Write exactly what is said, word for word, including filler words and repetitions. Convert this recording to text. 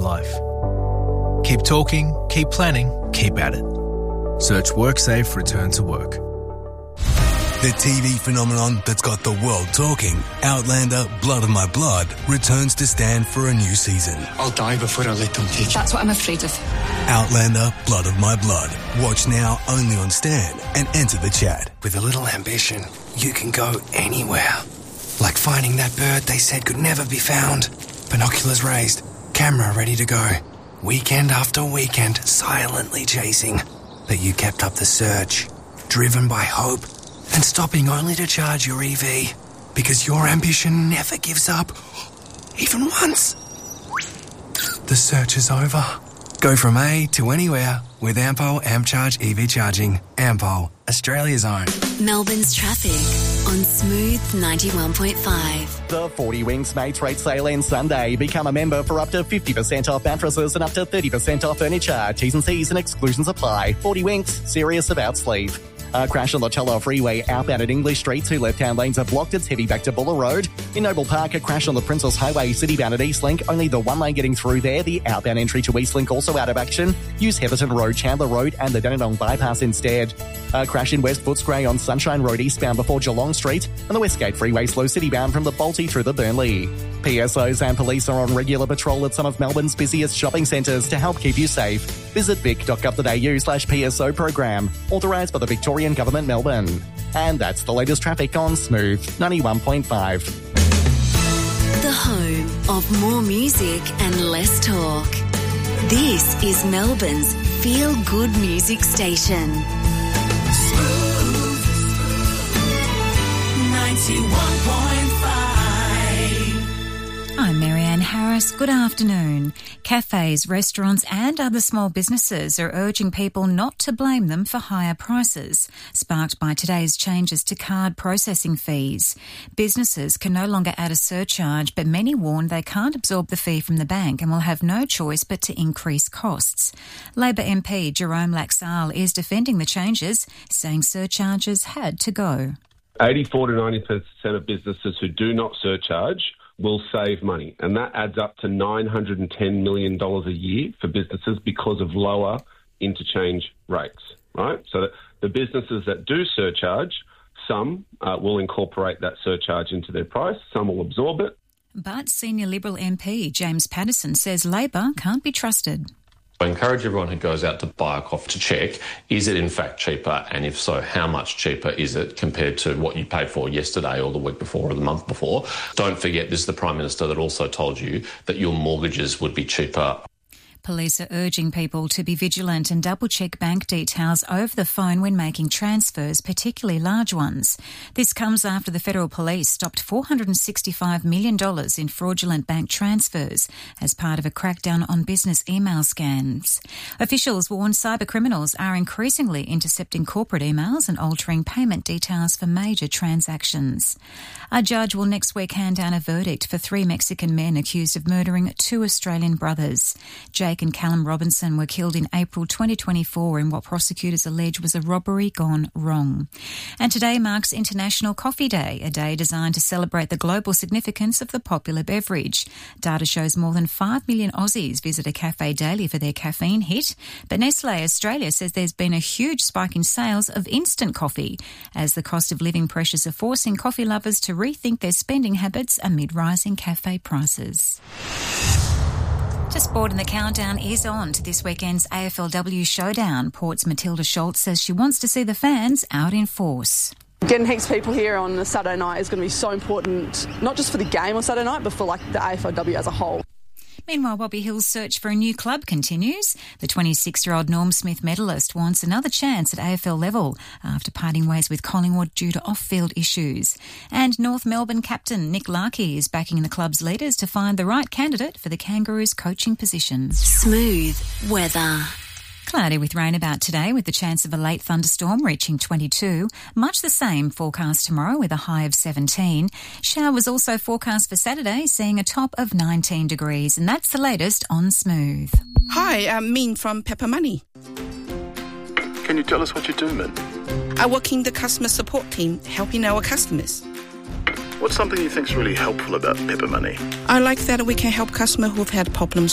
life. Keep talking, keep planning, keep at it. Search WorkSafe Return to Work. The T V phenomenon that's got the world talking, Outlander Blood of My Blood, returns to Stan for a new season. I'll die before I let them take it. That's what I'm afraid of. Outlander Blood of My Blood. Watch now only on Stan and enter the chat. With a little ambition, you can go anywhere. Like finding that bird they said could never be found. Binoculars raised, camera ready to go. Weekend after weekend, silently chasing. But you kept up the search, driven by hope, and stopping only to charge your E V. Because your ambition never gives up, even once. The search is over. Go from A to anywhere with Ampol AmpCharge E V charging. Ampol, Australia's own. Melbourne's traffic on Smooth ninety-one point five. The forty Winks Mates Rate Sale ends Sunday. Become a member for up to fifty percent off mattresses and up to thirty percent off furniture. T's and C's and exclusions apply. forty Winks, serious about sleep. A crash on the Tello Freeway outbound at English Street. Two left-hand lanes are blocked. It's heavy back to Buller Road. In Noble Park, a crash on the Princess Highway citybound at Eastlink. Only the one lane getting through there. The outbound entry to Eastlink also out of action. Use Heatherton Road, Chandler Road and the Dandenong Bypass instead. A crash in West Footscray on Sunshine Road eastbound before Geelong Street. And the Westgate Freeway slow citybound from the Balti through the Burnley. P S Os and police are on regular patrol at some of Melbourne's busiest shopping centres to help keep you safe. Visit vic.gov.au slash PSO program. Authorised by the Victorian Government, Melbourne. And that's the latest traffic on Smooth ninety-one point five. The home of more music and less talk. This is Melbourne's feel-good music station. Smooth ninety-one point five. I'm Marianne Harris. Good afternoon. Cafes, restaurants and other small businesses are urging people not to blame them for higher prices, sparked by today's changes to card processing fees. Businesses can no longer add a surcharge, but many warn they can't absorb the fee from the bank and will have no choice but to increase costs. Labor M P Jerome Laxale is defending the changes, saying surcharges had to go. eighty-four to ninety percent of businesses who do not surcharge will save money, and that adds up to nine hundred ten million dollars a year for businesses because of lower interchange rates, right? So that the businesses that do surcharge, some uh, will incorporate that surcharge into their price, some will absorb it. But senior Liberal M P James Patterson says Labor can't be trusted. I encourage everyone who goes out to buy a coffee to check, is it in fact cheaper? And if so, how much cheaper is it compared to what you paid for yesterday or the week before or the month before? Don't forget, this is the Prime Minister that also told you that your mortgages would be cheaper. Police are urging people to be vigilant and double-check bank details over the phone when making transfers, particularly large ones. This comes after the Federal Police stopped four hundred sixty-five million dollars in fraudulent bank transfers as part of a crackdown on business email scams. Officials warn cybercriminals are increasingly intercepting corporate emails and altering payment details for major transactions. A judge will next week hand down a verdict for three Mexican men accused of murdering two Australian brothers. Jake and Callum Robinson were killed in April twenty twenty-four in what prosecutors allege was a robbery gone wrong. And today marks International Coffee Day, a day designed to celebrate the global significance of the popular beverage. Data shows more than five million Aussies visit a cafe daily for their caffeine hit, but Nestlé Australia says there's been a huge spike in sales of instant coffee as the cost of living pressures are forcing coffee lovers to rethink their spending habits amid rising cafe prices. To sport, and the countdown is on to this weekend's A F L W showdown. Port's Matilda Schultz says she wants to see the fans out in force. Getting heaps of people here on a Saturday night is going to be so important, not just for the game on Saturday night, but for like the A F L W as a whole. Meanwhile, Bobby Hill's search for a new club continues. The twenty-six-year-old Norm Smith medalist wants another chance at A F L level after parting ways with Collingwood due to off-field issues. And North Melbourne captain Nick Larkey is backing the club's leaders to find the right candidate for the Kangaroos coaching position. Smooth weather. Cloudy with rain about today with the chance of a late thunderstorm reaching twenty-two. Much the same forecast tomorrow with a high of seventeen. Showers also forecast for Saturday, seeing a top of nineteen degrees. And that's the latest on Smooth. Hi, I'm Min from Pepper Money. Can you tell us what you do, Min? I work in the customer support team, helping our customers. What's something you think's really helpful about Pepper Money? I like that we can help customers who've had problems